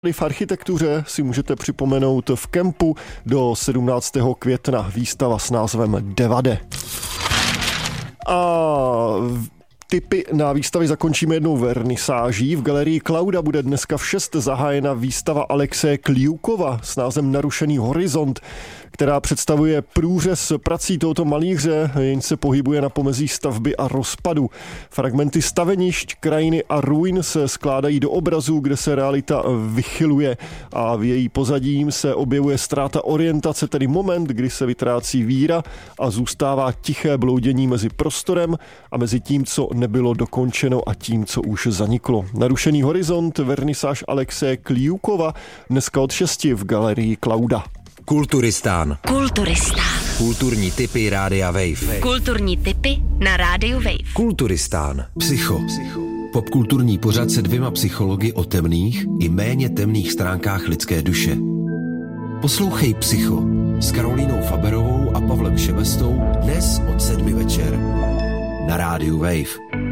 V architektuře si můžete připomenout v kempu do 17. května výstava s názvem Devade. A tipy na výstavy zakončíme jednou vernisáží. V galerii Klauda bude dneska v 6 zahájena výstava Alexeje Kliukova s názvem Narušený horizont, která představuje průřez prací tohoto malíře, jenž se pohybuje na pomezí stavby a rozpadu. Fragmenty stavenišť, krajiny a ruin se skládají do obrazu, kde se realita vychyluje a v její pozadím se objevuje ztráta orientace, tedy moment, kdy se vytrácí víra a zůstává tiché bloudění mezi prostorem a mezi tím, co nebylo dokončeno a tím, co už zaniklo. Narušený horizont, vernisáž Alexeje Kliukova, dneska od 6 v galerii Klauda. Kulturistán. Kulturní tipy Rádia Wave. Kulturní tipy na Rádiu Wave. Kulturistán. Psycho. Popkulturní pořad se 2 psychologi o temných i méně temných stránkách lidské duše. Poslouchej Psycho s Karolínou Faberovou a Pavlem Šebestou dnes od 7 večer na Rádiu Wave.